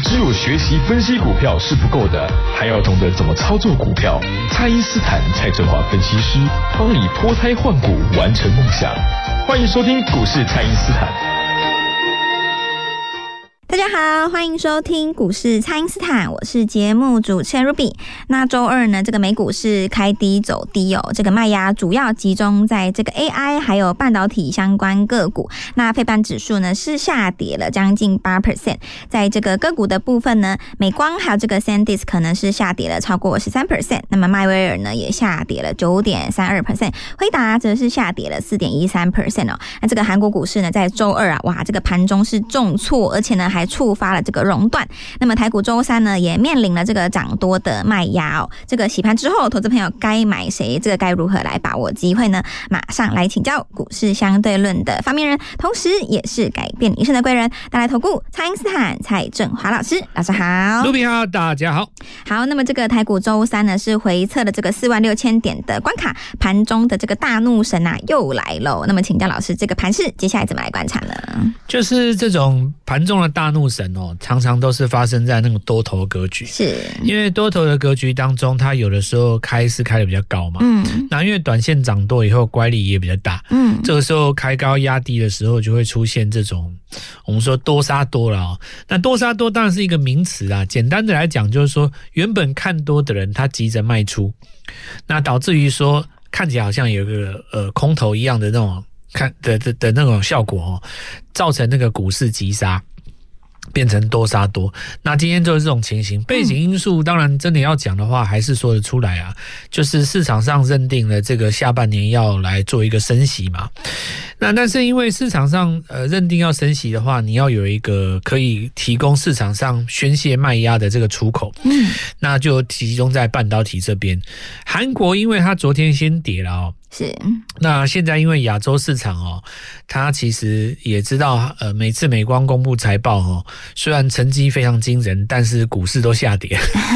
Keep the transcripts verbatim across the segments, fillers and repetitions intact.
只有学习分析股票是不够的，还要懂得怎么操作股票。蔡因斯坦蔡振华分析师帮你脱胎换骨，完成梦想。欢迎收听股市蔡因斯坦。 大家好，欢迎收听股市蔡因斯坦，我是节目主持人 Ruby。那周二呢，这个美股是开低走低哦，这个卖压主要集中在这个 A I 还有半导体相关个股。那费半指数呢是下跌了将近 百分之八， 在这个个股的部分呢，美光还有这个 SanDisk 可能是下跌了超过 百分之十三， 那么迈威尔呢也下跌了 百分之九点三二， 辉达则是下跌了 百分之四点一三 哦。那这个韩国股市呢，在周二啊，哇，这个盘中是重挫，而且呢还触发了这个熔断。那么台股周三呢也面临了这个涨多的卖压哦。这个洗盘之后，投资朋友该买谁？这个该如何来把握机会呢？马上来请教股市相对论的发明人，同时也是改变一生的贵人，带来投顾蔡因斯坦蔡振华老师。老师好。 卢比好，大家好。 好，那么这个台股周三呢是回测了这个四万六千点的关卡，盘中的这个大怒神啊又来了。那么请教老师，这个盘势接下来怎么来观察呢？ 就是这种盘中的大怒神哦，常常都是发生在那种多头格局， 是因为多头的格局当中，它有的时候开是开的比较高嘛，嗯，那因为短线涨多以后乖离也比较大，嗯，这个时候开高压低的时候，就会出现这种我们说多杀多了哦。那多杀多当然是一个名词啊，简单的来讲就是说，原本看多的人他急着卖出，那导致于说看起来好像有个呃空头一样的那种看的的的那种效果哦，造成那个股市急杀。变成多杀多，那今天就是这种情形。背景因素当然真的要讲的话，还是说得出来啊，就是市场上认定了这个下半年要来做一个升息嘛。那但是因为市场上呃认定要升息的话，你要有一个可以提供市场上宣泄卖压的这个出口，嗯，那就集中在半导体这边。韩国因为它昨天先跌了哦。 是， 那现在因为亚洲市场哦，它其实也知道，呃，每次美光公布财报哦，虽然成绩非常惊人，但是股市都下跌，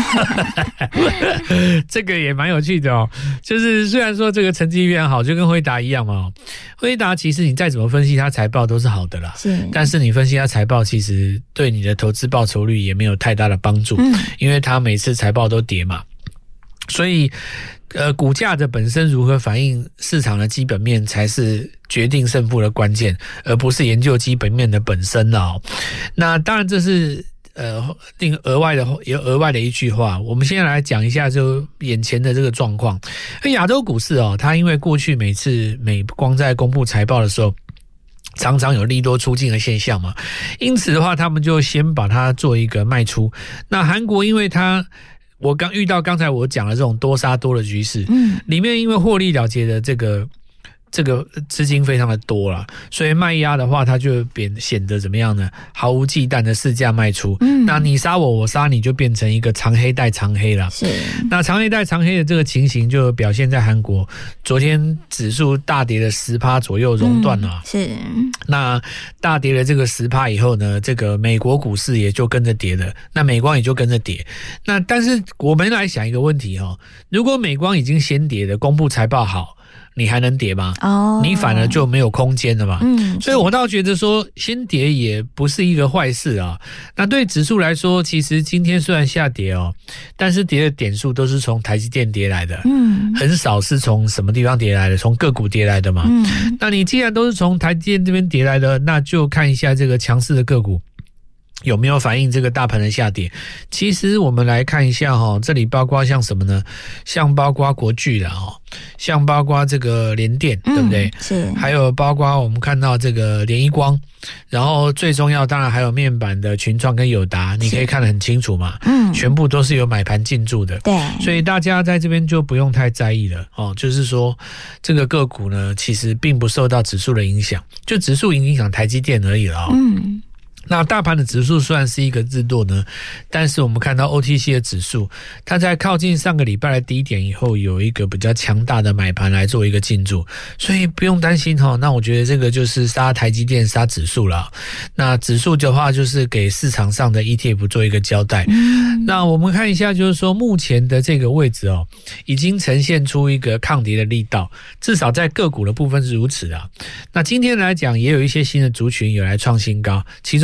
这个也蛮有趣的哦。就是虽然说这个成绩非常好，就跟辉达一样嘛，辉达其实你再怎么分析它财报都是好的啦，是，但是你分析它财报，其实对你的投资报酬率也没有太大的帮助，嗯，因为它每次财报都跌嘛，所以。呃，股价的本身如何反映市场的基本面，才是决定胜负的关键，而不是研究基本面的本身哦。那当然，这是呃另额外的有额外的一句话。我们现在来讲一下，就眼前的这个状况。亚洲股市哦，它因为过去每次美光在公布财报的时候，常常有利多出尽的现象嘛，因此的话，他们就先把它做一个卖出。那韩国因为它我刚遇到刚才我讲的这种多杀多的局势，嗯，里面因为获利了结的这个这个资金非常的多啦，所以卖压的话，它就变显得怎么样呢？毫无忌惮的市价卖出，嗯，那你杀我，我杀你，就变成一个长黑带长黑了。是，那长黑带长黑的这个情形就表现在韩国，昨天指数大跌了 百分之十 左右熔断了，嗯，是。那大跌了这个 百分之十 以后呢，这个美国股市也就跟着跌了，那美光也就跟着跌。那但是我们来想一个问题哦，如果美光已经先跌了，公布财报好，你还能跌吗？哦，你反而就没有空间了嘛。嗯，所以我倒觉得说先跌也不是一个坏事啊。那对指数来说，其实今天虽然下跌哦，但是跌的点数都是从台积电跌来的，嗯，很少是从什么地方跌来的，从个股跌来的嘛。嗯，那你既然都是从台积电这边跌来的，那就看一下这个强势的个股有没有反映这个大盘的下跌。其实我们来看一下齁，这里包括像什么呢？像包括国巨啦齁，像包括这个联电，对不对？是。还有包括我们看到这个联一光，然后最重要当然还有面板的群创跟友达，你可以看得很清楚嘛。嗯。全部都是有买盘进驻的。对。所以大家在这边就不用太在意了哦，就是说这个个股呢，其实并不受到指数的影响，就指数影响台积电而已了哦。嗯。那大盘的指数虽然是一个日落呢，但是我们看到 O T C 的指数，它在靠近上个礼拜的低点以后，有一个比较强大的买盘来做一个进驻，所以不用担心齁。那我觉得这个就是杀台积电杀指数啦。那指数的话就是给市场上的 E T F 做一个交代。嗯、那我们看一下，就是说目前的这个位置哦，已经呈现出一个抗跌的力道，至少在个股的部分是如此啊。那今天来讲，也有一些新的族群有来创新高，其中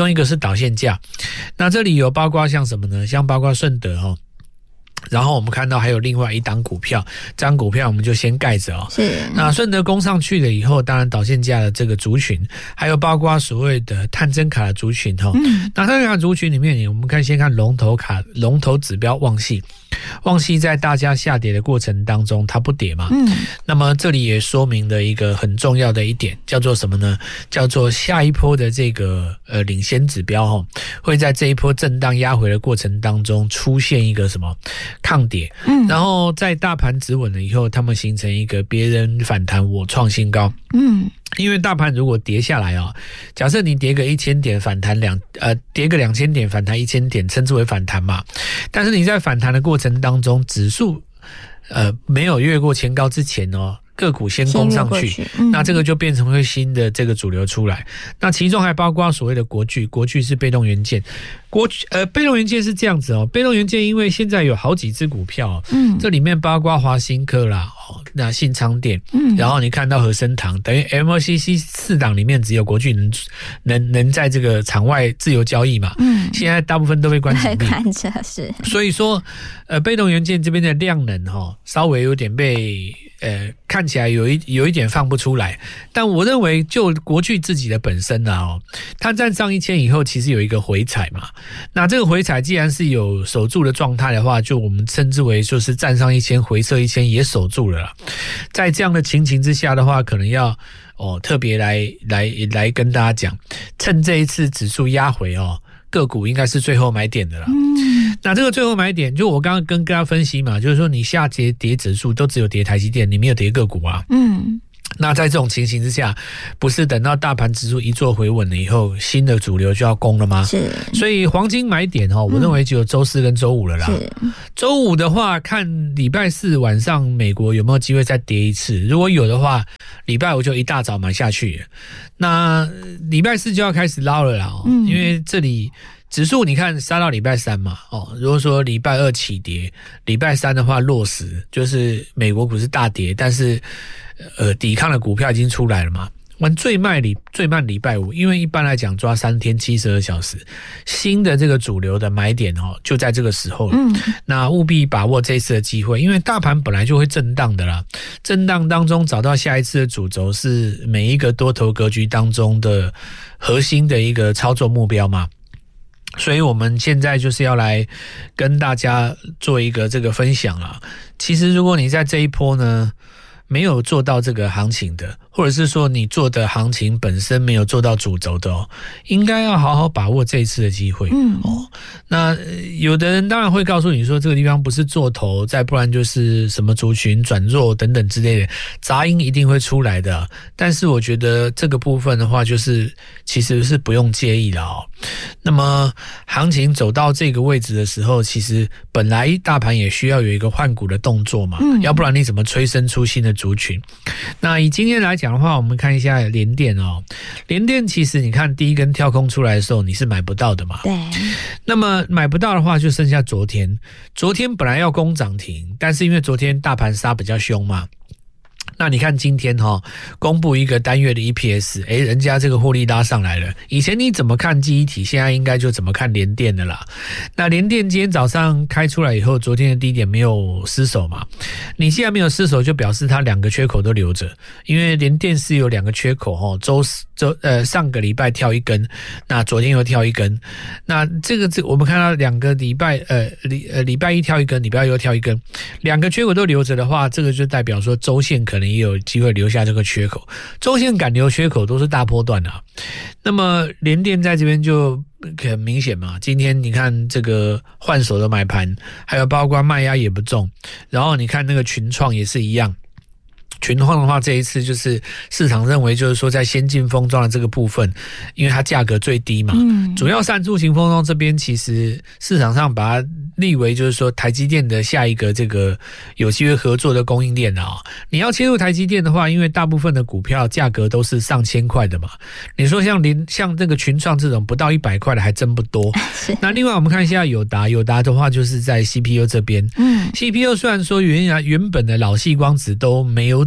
中一个是导线架，那这里有包括像什么呢？像包括顺德哦。然后我们看到还有另外一档股票，这张股票我们就先盖着哦。 是。 那顺德攻上去了以后，当然导线架的这个族群，还有包括所谓的探针卡的族群哈、哦。嗯。那探针卡族群里面，我们看先看龙头卡龙头指标旺矽，旺矽在大家下跌的过程当中，它不跌嘛。嗯。那么这里也说明了一个很重要的一点，叫做什么呢？叫做下一波的这个呃领先指标哈、哦，会在这一波震荡压回的过程当中出现一个什么？抗跌，嗯，然后在大盘止稳了以后，他们形成一个别人反弹我创新高，嗯，因为大盘如果跌下来啊，假设你跌个一千点反弹两呃跌个两千点反弹一千点，称之为反弹嘛，但是你在反弹的过程当中，指数呃没有越过前高之前哦。个股先攻上去，去嗯、那这个就变成会新的这个主流出来。那其中还包括所谓的国巨，国巨是被动元件，国呃被动元件是这样子哦。被动元件因为现在有好几只股票，嗯，这里面包括华新科啦，哦，那信昌电，嗯，然后你看到和生堂，等于 M O C C 四档里面只有国巨能能能在这个场外自由交易嘛，嗯，现在大部分都被关紧闭， 看着是， 所以说呃被动元件这边的量能哈、哦，稍微有点被。呃，看起来有一有一点放不出来，但我认为就国巨自己的本身啊，哦，它站上一千以后，其实有一个回踩嘛。那这个回踩既然是有守住的状态的话，就我们称之为就是站上一千回撤一千也守住了啦。在这样的情形之下的话，可能要哦特别来来来跟大家讲，趁这一次指数压回哦。个股应该是最后买点的啦。嗯，那这个最后买点，就我刚刚跟大家分析嘛，就是说你下跌跌指数都只有跌台积电，你没有跌个股啊。嗯。那在这种情形之下，不是等到大盘指数一做回稳了以后，新的主流就要攻了吗？是。所以黄金买点哦，我认为只有周四跟周五了啦。是。周五的话，看礼拜四晚上美国有没有机会再跌一次，如果有的话，礼拜五就一大早买下去。那礼拜四就要开始捞了啦，哦嗯，因为这里。指数你看杀到礼拜三嘛，哦，如果说礼拜二起跌，礼拜三的话落实，就是美国股市大跌，但是呃抵抗的股票已经出来了嘛。完最慢礼最慢礼拜五，因为一般来讲抓三天七十二小时，新的这个主流的买点哦，就在这个时候了。嗯，那务必把握这一次的机会，因为大盘本来就会震荡的啦，震荡当中找到下一次的主轴是每一个多头格局当中的核心的一个操作目标嘛。所以我们现在就是要来跟大家做一个这个分享啊。其实如果你在这一波呢没有做到这个行情的，或者是说你做的行情本身没有做到主轴的哦，应该要好好把握这一次的机会。嗯哦，那有的人当然会告诉你说这个地方不是做头，再不然就是什么族群转弱等等之类的，杂音一定会出来的。但是我觉得这个部分的话，就是其实是不用介意了哦。那么行情走到这个位置的时候，其实本来大盘也需要有一个换股的动作嘛，嗯，要不然你怎么催生出新的族群？那以今天来讲的话，我们看一下联电哦。联电其实你看第一根跳空出来的时候，你是买不到的嘛。对。那么买不到的话，就剩下昨天。昨天本来要攻涨停，但是因为昨天大盘杀比较凶嘛。那你看今天齁公布一个单月的 E P S， 诶人家这个获利拉上来了。以前你怎么看记忆体，现在应该就怎么看联电的啦。那联电今天早上开出来以后，昨天的低点没有失守嘛，你既然没有失守，就表示它两个缺口都留着。因为联电是有两个缺口齁，周周呃上个礼拜跳一根，那昨天又跳一根。那这个这我们看到两个礼拜呃礼呃礼拜一跳一根，礼拜二又跳一根，两个缺口都留着的话，这个就代表说周线可能也有机会留下这个缺口，周线敢留缺口都是大波段啊。那么联电在这边就很明显嘛，今天你看这个换手的买盘，还有包括卖压也不重，然后你看那个群创也是一样。群创的话，这一次就是市场认为就是说在先进封装的这个部分，因为它价格最低嘛，嗯，主要散出型封装这边其实市场上把它立为就是说台积电的下一个这个有机会合作的供应链啊。你要切入台积电的话，因为大部分的股票价格都是上千块的嘛，你说像林像这个群创这种不到一百块的还真不多。那另外我们看一下友达，友达的话就是在 C P U 这边，嗯 ，C P U 虽然说原来原本的老矽光子都没有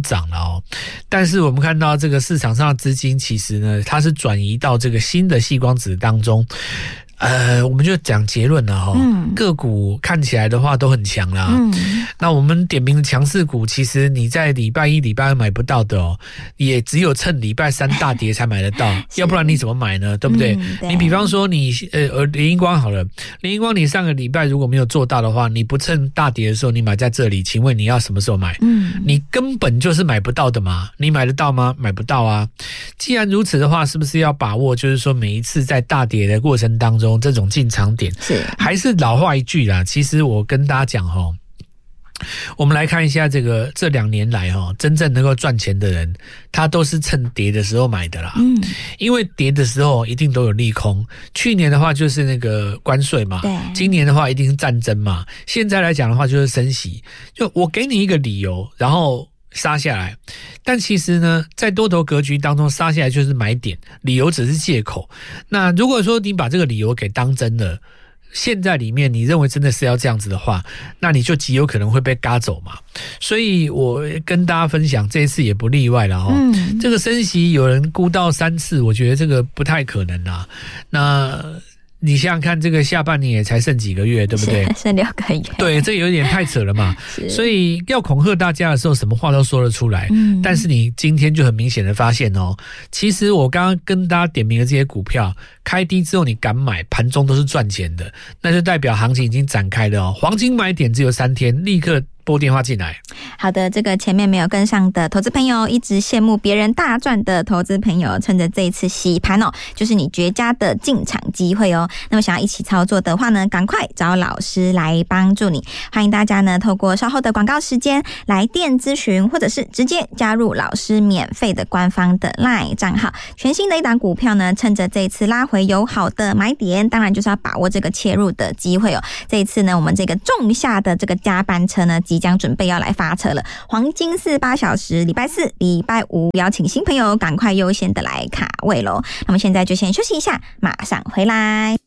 涨了哦，但是我们看到这个市场上的资金其实呢，它是转移到这个新的矽光子当中。呃，我们就讲结论了哈、哦嗯，个股看起来的话都很强啦。嗯，那我们点名的强势股，其实你在礼拜一、礼拜二买不到的哦，也只有趁礼拜三大跌才买得到，要不然你怎么买呢？对不对？嗯、对你比方说你呃联英光好了，联英光你上个礼拜如果没有做到的话，你不趁大跌的时候你买在这里，请问你要什么时候买？嗯，你根本就是买不到的嘛，你买得到吗？买不到啊。既然如此的话，是不是要把握？就是说每一次在大跌的过程当中。这种进场点是还是老话一句啦，其实我跟大家讲齁，我们来看一下这个这两年来齁，真正能够赚钱的人，他都是趁跌的时候买的啦。嗯，因为跌的时候一定都有利空。去年的话就是那个关税嘛，对，今年的话一定是战争嘛，现在来讲的话就是升息。就我给你一个理由，然后杀下来，但其实呢，在多头格局当中杀下来就是买点，理由只是借口。那如果说你把这个理由给当真了，现在里面你认为真的是要这样子的话，那你就极有可能会被嘎走嘛。所以我跟大家分享，这一次也不例外了哦。嗯，这个升息有人估到三次，我觉得这个不太可能啦。那你想想看，这个下半年也才剩几个月，对不对？ 剩六个月。 对，这有点太扯了嘛。所以要恐吓大家的时候，什么话都说得出来。嗯，但是你今天就很明显的发现哦，其实我刚刚跟大家点名的这些股票，开低之后你敢买，盘中都是赚钱的，那就代表行情已经展开了哦。黄金买点只有三天，立刻拨电话进来。 好的，这个前面没有跟上的投资朋友，一直羡慕别人大赚的投资朋友，趁着这一次洗盘哦，就是你绝佳的进场机会哦。那么想要一起操作的话呢，赶快找老师来帮助你。欢迎大家呢，透过稍后的广告时间来电咨询，或者是直接加入老师免费的官方的 LINE 账号。全新的一档股票呢，趁着这一次拉回有好的买点，当然就是要把握这个切入的机会哦。这一次呢，我们这个仲夏的这个加班车呢，即将准备要来发车了，黄金四十八小时，礼拜四、礼拜五，邀请新朋友赶快优先的来卡位咯。那么现在就先休息一下，马上回来。